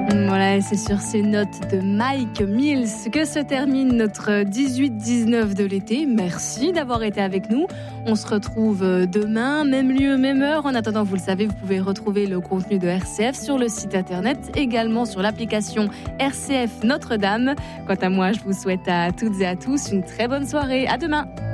Voilà, et c'est sur ces notes de Mike Mills que se termine notre 18-19 de l'été. Merci d'avoir été avec nous. On se retrouve demain, même lieu, même heure. En attendant, vous le savez, vous pouvez retrouver le contenu de RCF sur le site internet, également sur l'application RCF Notre-Dame. Quant à moi, je vous souhaite à toutes et à tous une très bonne soirée. À demain.